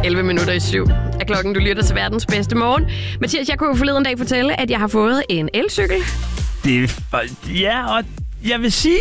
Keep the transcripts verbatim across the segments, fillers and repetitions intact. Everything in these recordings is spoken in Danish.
elleve minutter i syv er klokken. Du lytter til verdens bedste morgen. Mathias, jeg kunne jo forleden dag fortælle, at jeg har fået en elcykel. Det er, ja, og jeg vil sige,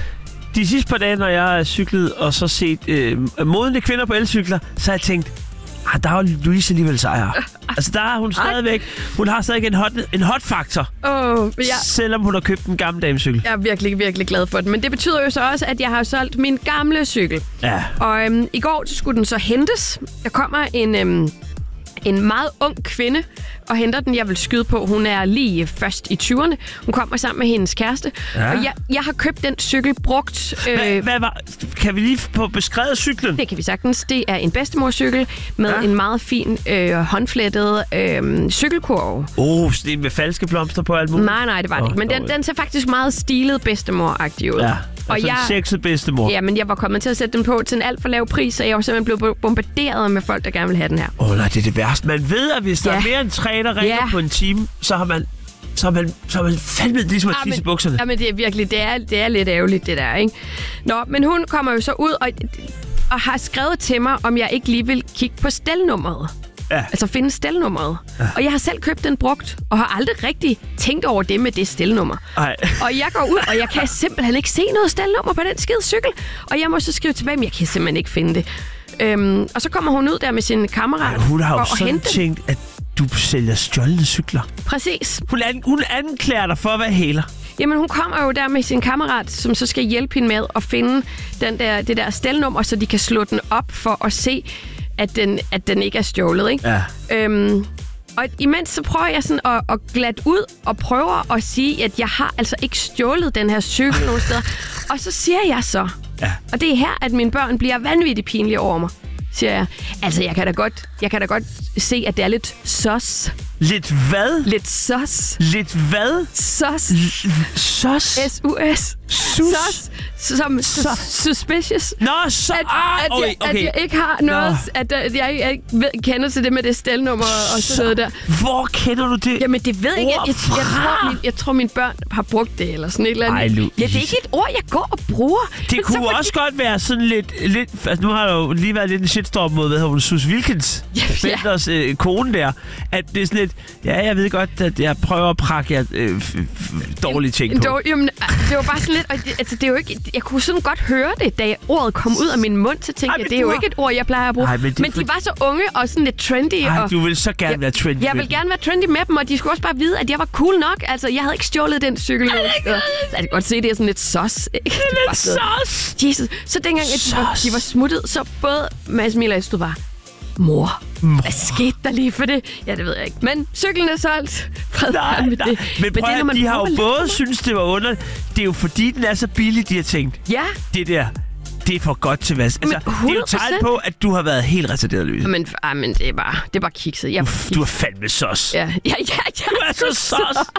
de sidste par dage, når jeg har cyklet og så set øh, modne kvinder på elcykler, så har jeg tænkt, ah, der er jo Louise alligevel sejr. Altså, der er hun stadigvæk. Hun har stadig en hot, en hot faktor. Oh, ja. Selvom hun har købt en gammel damecykel. Jeg er virkelig, virkelig glad for den. Men det betyder jo så også, at jeg har solgt min gamle cykel. Ja. Og øhm, i går så skulle den så hentes. Der kommer en... Øhm, En meget ung kvinde og henter den, jeg vil skyde på. Hun er lige først i tyverne. Hun kommer sammen med hendes kæreste. Ja. Og jeg, jeg har købt den cykel brugt. Øh, hvad, hvad var, kan vi lige få beskrevet cyklen? Det kan vi sagtens. Det er en bedstemorcykel med ja. en meget fin øh, håndflettet øh, cykelkurv. Oh, så det er med falske blomster på alt muligt? Nej, nej, det var det oh, ikke. Men den, den ser faktisk meget stilet bedstemor-agtig ud. Ja. Og altså jeg, en sexet bedstemor. Ja, men jeg var kommet til at sætte den på til en alt for lav pris, så jeg var simpelthen blevet bombarderet med folk, der gerne vil have den her. Åh oh, nej, det er det værste. Man ved, at hvis der ja. er mere end tre, der ringer ja. på en time, så har man, så har man, så har man fandme ligesom at tisse i bukserne. Ja, men det er virkelig, det er, det er lidt ærgerligt, det der, ikke? Nå, men hun kommer jo så ud og, og har skrevet til mig, om jeg ikke lige vil kigge på stelnummeret. Ja. Altså finde stelnummeret. Ja. Og jeg har selv købt den brugt, og har aldrig rigtig tænkt over det med det stelnummer. Ej. Og jeg går ud, og jeg kan simpelthen ikke se noget stelnummer på den skide cykel. Og jeg må så skrive tilbage, men jeg kan simpelthen ikke finde det. Øhm, og så kommer hun ud der med sin kammerat. Ej, hun har jo og sådan tænkt, at du sælger stjålne cykler. Præcis. Hun, an, hun anklager dig for at være hæler. Jamen, hun kommer jo der med sin kammerat, som så skal hjælpe hende med at finde den der, det der stelnummer, så de kan slå den op for at se, at den, at den ikke er stjålet, ikke? Ja. Øhm, og imens så prøver jeg sådan at, at glatte ud og prøver at sige, at jeg har altså ikke stjålet den her cykel nogen steder. Og så siger jeg så, ja. og det er her, at mine børn bliver vanvittigt pinlige over mig, siger jeg. Altså, jeg kan da godt, jeg kan da godt se, at det er lidt sus. Lidt hvad? Lidt sus. Lidt hvad? Sus. Sus? S U S. Sus? Som sus. Suspicious. Nå, så... At, at, okay, jeg, okay. at jeg ikke har noget... At, at jeg, jeg ved, kender til det med det stelnummer og sådan noget der. Hvor kender du det? Jamen, det ved jeg ikke. Jeg, jeg, jeg, tror, min, jeg tror, mine børn har brugt det, eller sådan et eller andet. Ej, Louise. Ja, det er ikke et ord, jeg går og bruger. Det men kunne også fordi... godt være sådan lidt... lidt altså, nu har der jo lige været lidt en shitstorm mod, hvad hedder hun, Sus Wilkins. Ja, Benders øh, kone der. At det er sådan lidt... Ja, jeg ved godt, at jeg prøver at prakke jer øh, f- f- dårlige ting på. Jamen, jamen, det var bare sådan lidt... Altså, det er jo ikke... Jeg kunne sådan godt høre det, da ordet kom ud af min mund, så tænkte Ej, jeg, det er jo har... ikke et ord, jeg plejer at bruge. Ej, men, men de for... var så unge og sådan lidt trendy. Ej, og... du vil så gerne jeg, være trendy Jeg vil gerne være trendy med dem, og de skulle også bare vide, at jeg var cool nok. Altså, jeg havde ikke stjålet den cykel. Så jeg kan godt se, det er sådan lidt sos. Det er lidt sos! Jesus. Så dengang, at de var, de var smuttet, så både Mads Miller og jeg stod bare... Mor, Mor, hvad skete der lige for det? Ja, det ved jeg ikke. Men cyklen er solgt. Fred nej, med nej. det. Men prøv at, Men de har jo både synes det var underligt. Det er jo fordi, den er så billig, de har tænkt. Ja. Det der, det er for godt til hvad. Altså, det er jo tegn på, at du har været helt retarderet, Louise. Men, ah, men det er bare, det er bare kikset. Jeg, du, du er fandme sos. Ja, ja, ja. ja du er så sos.